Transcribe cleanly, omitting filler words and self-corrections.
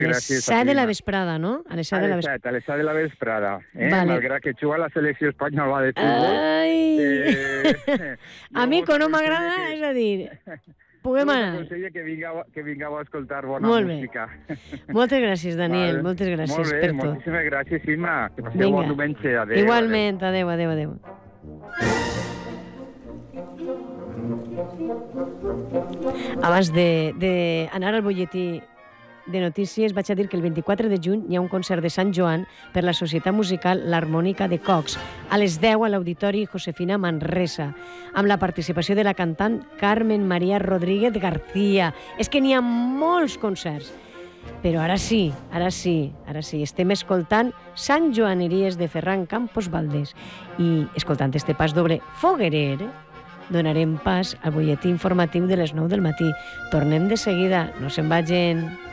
Les 7 de la vesprada, no? A les 7 de la vesprada. A les 7 de la vesprada. Vale. Malgrat que juga la selecció espanyola de futbol. Ai! A mi que no m'agrada, és a dir... Puguem anar. T'aconsella que vingueu a escoltar bona música. Moltes gràcies, Daniel. Moltes gràcies per tot. Moltíssimes gràcies, Imma. Que passeu bon diumenge. Adéu. Igualment. Adéu. Abans d'anar al butlletí de notícies, vaig a dir que el 24 de juny hi ha un concert de Sant Joan per la Societat Musical L'Harmònica de Cox, a les 10 a l'Auditori Josefina Manresa, amb la participació de la cantant Carmen María Rodríguez García. És que n'hi ha molts concerts. Però ara sí, estem escoltant Sant Joaneries de Ferran Campos Valdés. I escoltant este pas doble foguerer, donarem pas al butlletí informatiu de les 9 del matí. Tornem de seguida, no se'n vagin.